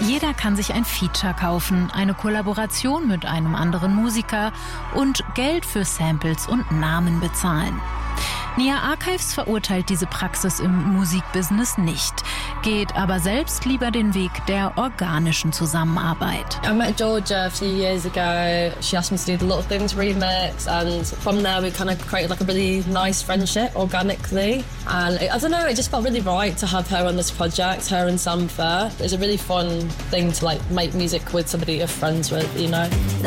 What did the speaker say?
Jeder kann sich ein Feature kaufen, eine Kollaboration mit einem anderen Musiker und Geld für Samples und Namen bezahlen. Nia Archives verurteilt diese Praxis im Musikbusiness nicht, geht aber selbst lieber den Weg der organischen Zusammenarbeit. I met Georgia a few years ago. She asked me to do the Little Things remix, and from there we kind of created like a really nice friendship organically. And I don't know, it just felt really right to have her on this project, her and Sampha. It's a really fun thing to like make music with somebody you're friends with, you know.